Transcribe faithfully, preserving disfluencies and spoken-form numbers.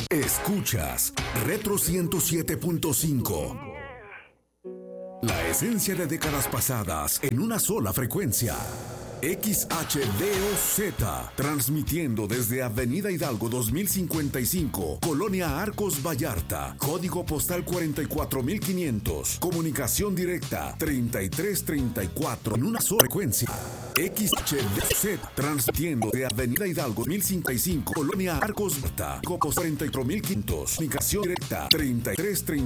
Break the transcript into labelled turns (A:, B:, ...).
A: Escuchas Retro ciento siete punto cinco. La esencia de décadas pasadas en una sola frecuencia. X H D O Z, transmitiendo desde Avenida Hidalgo dos mil cincuenta y cinco, Colonia Arcos Vallarta, código postal cuarenta y cuatro mil quinientos, comunicación directa treinta y tres treinta y cuatro en una sola frecuencia. X H D O Z, transmitiendo de Avenida Hidalgo dos mil cincuenta y cinco, Colonia Arcos Vallarta, código postal cuarenta y cuatro mil quinientos, comunicación directa treinta y tres treinta y cuatro.